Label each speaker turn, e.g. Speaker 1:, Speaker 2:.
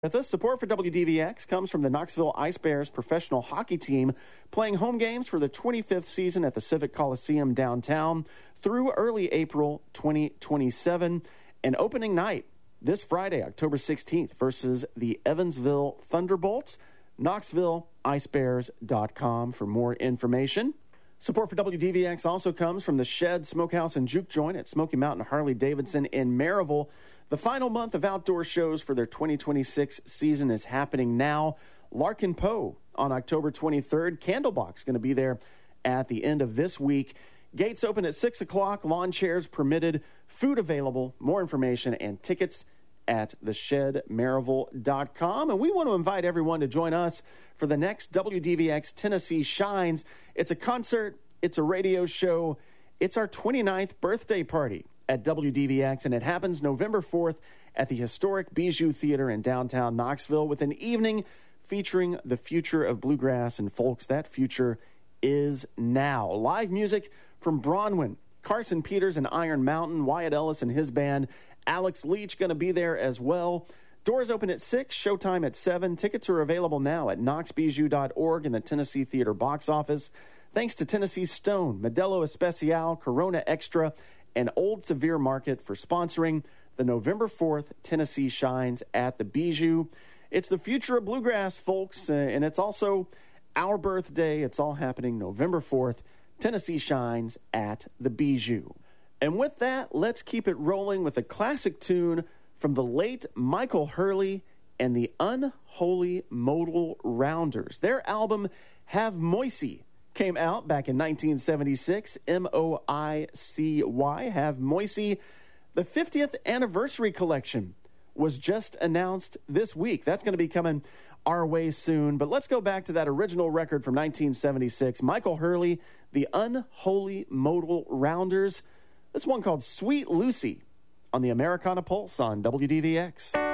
Speaker 1: With us, support for WDVX comes from the Knoxville Ice Bears professional hockey team, playing home games for the 25th season at the Civic Coliseum downtown through early April 2027. And opening night this Friday, October 16th, versus the Evansville Thunderbolts. KnoxvilleIceBears.com for more information. Support for WDVX also comes from the Shed Smokehouse and Juke Joint at Smoky Mountain Harley-Davidson in Maryville. The final month of outdoor shows for their 2026 season is happening now. Larkin Poe on October 23rd. Candlebox going to be there at the end of this week. Gates open at 6 o'clock. Lawn chairs permitted. Food available. More information and tickets at theshedmaryville.com. And we want to invite everyone to join us for the next WDVX Tennessee Shines. It's a concert. It's a radio show. It's our 29th birthday party at WDVX, and it happens November 4th at the historic Bijou Theater in downtown Knoxville with an evening featuring the future of bluegrass. And folks, that future is now. Live music from Bronwyn, Carson Peters and Iron Mountain, Wyatt Ellis and his band, Alex Leach going to be there as well. Doors open at 6, showtime at 7. Tickets are available now at knoxbijou.org in the Tennessee Theater box office. Thanks to Tennessee Stone, Modelo Especial, Corona Extra, and Old Severe Market for sponsoring the November 4th Tennessee Shines at the Bijou. It's the future of bluegrass, folks, and it's also our birthday. It's all happening November 4th, Tennessee Shines at the Bijou. And with that, let's keep it rolling with a classic tune from the late Michael Hurley and the Unholy Modal Rounders. Their album, Have Moicy, came out back in 1976, M-O-I-C-Y, Have Moicy. The 50th anniversary collection was just announced this week. That's going to be coming our way soon. But let's go back to that original record from 1976, Michael Hurley, the Unholy Modal Rounders. This one called Sweet Lucy on the Americana Pulse on WDVX.